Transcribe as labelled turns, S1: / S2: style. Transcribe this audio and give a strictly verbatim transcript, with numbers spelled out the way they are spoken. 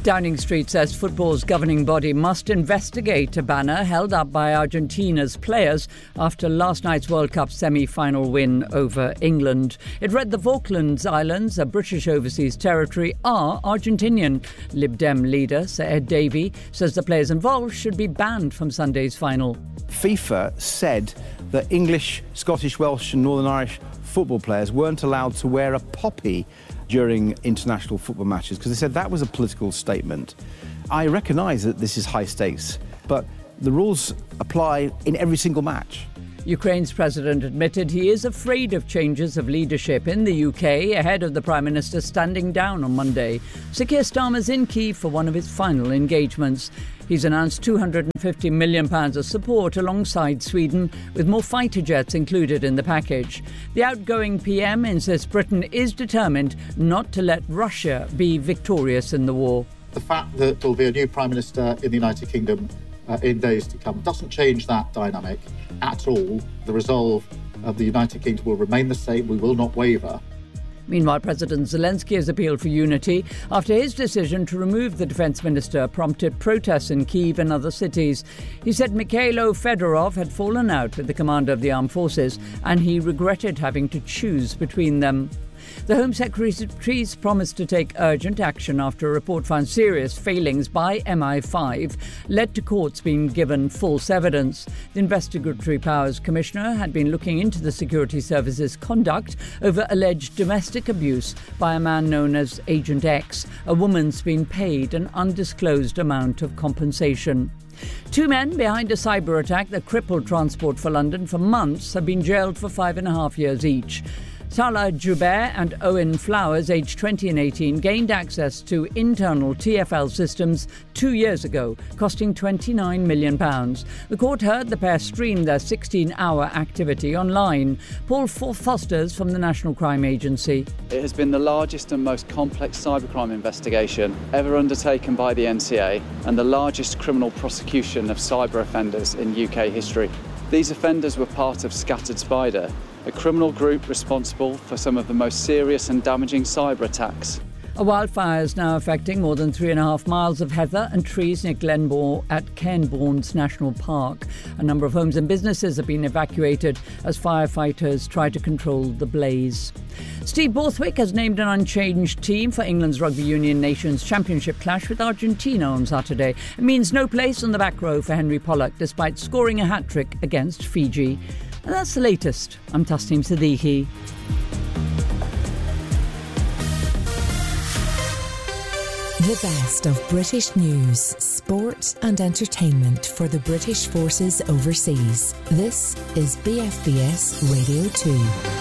S1: Downing Street says football's governing body must investigate a banner held up by Argentina's players after last night's World Cup semi-final win over England. It read the Falklands Islands, a British overseas territory, are Argentinian. Lib Dem leader Sir Ed Davey says the players involved should be banned from Sunday's final.
S2: FIFA said that English, Scottish, Welsh and Northern Irish football players weren't allowed to wear a poppy during international football matches because they said that was a political statement. I recognise that this is high stakes, but the rules apply in every single match.
S1: Ukraine's president admitted he is afraid of changes of leadership in the U K ahead of the Prime Minister standing down on Monday. Sir Keir Starmer's in Kyiv for one of his final engagements. He's announced two hundred fifty million pounds of support alongside Sweden, with more fighter jets included in the package. The outgoing P M insists Britain is determined not to let Russia be victorious in the war.
S3: The fact that there will be a new Prime Minister in the United Kingdom uh, in days to come doesn't change that dynamic at all. The resolve of the United Kingdom will remain the same. We will not waver.
S1: Meanwhile, President Zelensky has appealed for unity after his decision to remove the defence minister prompted protests in Kyiv and other cities. He said Mikhailo Fedorov had fallen out with the commander of the armed forces and he regretted having to choose between them. The Home Secretary's promised to take urgent action after a report found serious failings by M I five led to courts being given false evidence. The Investigatory Powers Commissioner had been looking into the Security Service's conduct over alleged domestic abuse by a man known as Agent X. A woman's been paid an undisclosed amount of compensation. Two men behind a cyber attack that crippled transport for London for months have been jailed for five and a half years each. Salah Joubert and Owen Flowers, aged twenty and eighteen, gained access to internal T F L systems two years ago, costing twenty-nine million pounds. The court heard the pair stream their sixteen-hour activity online. Paul Fosters from the National Crime Agency.
S4: It has been the largest and most complex cybercrime investigation ever undertaken by the N C A and the largest criminal prosecution of cyber offenders in U K history. These offenders were part of Scattered Spider, a criminal group responsible for some of the most serious and damaging cyber attacks.
S1: A wildfire is now affecting more than three and a half miles of heather and trees near Glenmore at Cairnbournes National Park. A number of homes and businesses have been evacuated as firefighters try to control the blaze. Steve Borthwick has named an unchanged team for England's Rugby Union Nations Championship clash with Argentina on Saturday. It means no place on the back row for Henry Pollock despite scoring a hat-trick against Fiji. And that's the latest. I'm Tasneem Siddiqui.
S5: The best of British news, sport and entertainment for the British forces overseas. This is B F B S Radio two.